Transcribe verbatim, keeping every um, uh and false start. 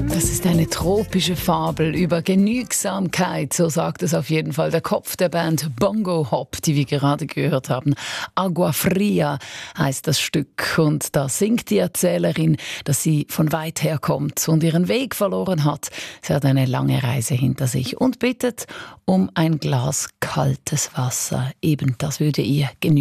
Das ist eine tropische Fabel über Genügsamkeit, so sagt es auf jeden Fall der Kopf der Band Bongo Hop, die wir gerade gehört haben. Agua Fria heißt das Stück und da singt die Erzählerin, dass sie von weit her kommt und ihren Weg verloren hat. Sie hat eine lange Reise hinter sich und bittet um ein Glas kaltes Wasser. Eben, das würde ihr genügen.